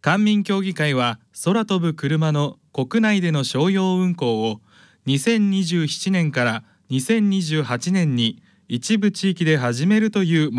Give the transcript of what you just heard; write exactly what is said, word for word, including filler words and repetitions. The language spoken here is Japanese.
官民協議会は空飛ぶ車の国内での商用運行をにせんにじゅうななねんからにせんにじゅうはちねんに一部地域で始めるという